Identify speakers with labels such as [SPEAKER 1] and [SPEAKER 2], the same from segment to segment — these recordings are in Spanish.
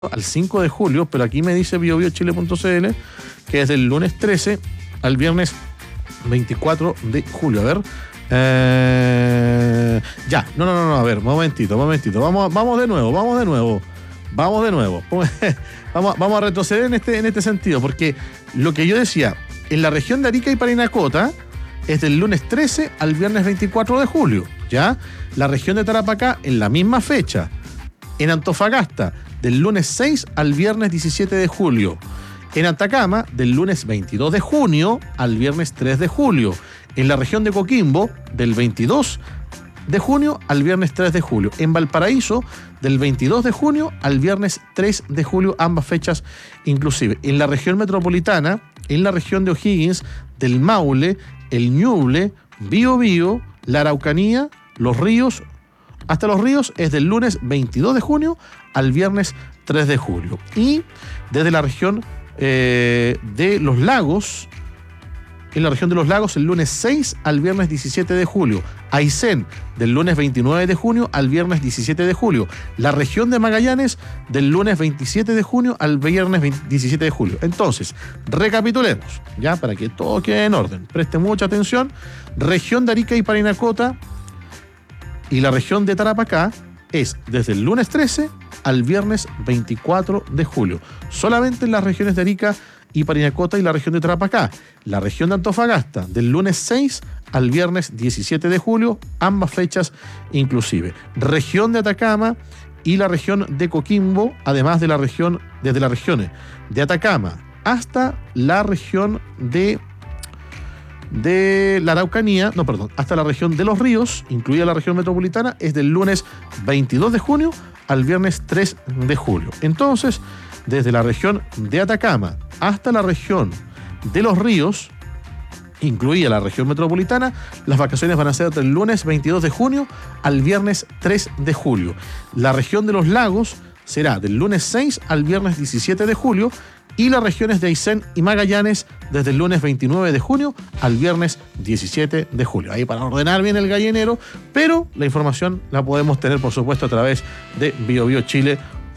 [SPEAKER 1] al 5 de julio, pero aquí me dice biobiochile.cl que es del lunes 13 al viernes 24 de julio. A ver. No, a ver, momentito. Vamos de nuevo. Vamos a retroceder en este sentido, porque lo que yo decía, en la región de Arica y Parinacota es del lunes 13 al viernes 24 de julio, ¿ya? La región de Tarapacá en la misma fecha. En Antofagasta, del lunes 6 al viernes 17 de julio. En Atacama, del lunes 22 de junio al viernes 3 de julio. En la región de Coquimbo, del 22 de junio al viernes 3 de julio. En Valparaíso, del 22 de junio al viernes 3 de julio, ambas fechas inclusive. En la región metropolitana, en la región de O'Higgins, del Maule, el Ñuble, Biobío, la Araucanía, Los Ríos, hasta Los Ríos es del lunes 22 de junio al viernes 3 de julio. Y desde la región de Los Lagos, en la región de Los Lagos, el lunes 6 al viernes 17 de julio. Aysén, del lunes 29 de junio al viernes 17 de julio. La región de Magallanes, del lunes 27 de junio al viernes 17 de julio. Entonces, recapitulemos, ya, para que todo quede en orden. Preste mucha atención. Región de Arica y Parinacota y la región de Tarapacá es desde el lunes 13 al viernes 24 de julio. Solamente en las regiones de Arica y Parinacota y la región de Tarapacá. La región de Antofagasta, del lunes 6 al viernes 17 de julio, ambas fechas inclusive. Región de Atacama y la región de Coquimbo, además de la región, desde las regiones de Atacama hasta la región de la Araucanía, hasta la región de Los Ríos, incluida la región metropolitana, es del lunes 22 de junio al viernes 3 de julio. Entonces, desde la región de Atacama hasta la región de Los Ríos, incluida la región metropolitana, las vacaciones van a ser del lunes 22 de junio al viernes 3 de julio. La región de Los Lagos será del lunes 6 al viernes 17 de julio y las regiones de Aysén y Magallanes desde el lunes 29 de junio al viernes 17 de julio. Ahí para ordenar bien el gallinero, pero la información la podemos tener, por supuesto, a través de biobiochile.cl.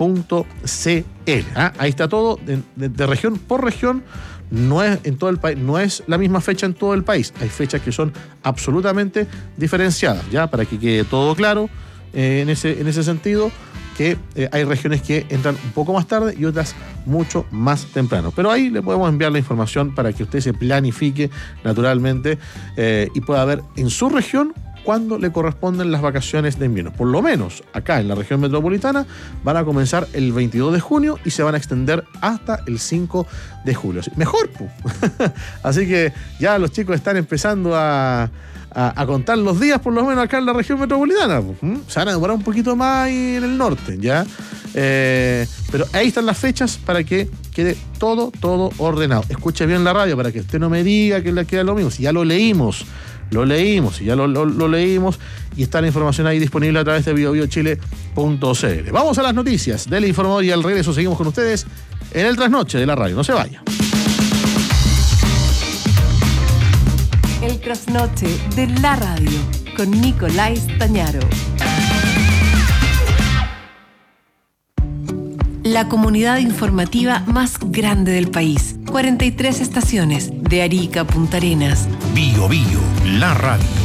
[SPEAKER 1] Ahí está todo, de región por región. No es en todo el país, no es la misma fecha en todo el país. Hay fechas que son absolutamente diferenciadas, ya, para que quede todo claro en ese sentido, que hay regiones que entran un poco más tarde y otras mucho más temprano. Pero ahí le podemos enviar la información para que usted se planifique naturalmente y pueda ver en su región cuándo le corresponden las vacaciones de invierno. Por lo menos acá en la región metropolitana van a comenzar el 22 de junio y se van a extender hasta el 5 de julio. Mejor, pues. Así que ya los chicos están empezando a contar los días, por lo menos acá en la región metropolitana. Se van a demorar un poquito más ahí en el norte, ¿ya? Pero ahí están las fechas para que quede todo ordenado. Escuche bien la radio para que usted no me diga que le queda lo mismo. Si ya lo leímos y está la información ahí disponible a través de biobiochile.cl. Vamos a las noticias del informador y al regreso seguimos con ustedes en el trasnoche de la radio. No se vaya.
[SPEAKER 2] El trasnoche de la radio con Nicolás Tañaro. La comunidad informativa más grande del país. 43 estaciones de Arica a Punta Arenas.
[SPEAKER 3] Bio, la radio.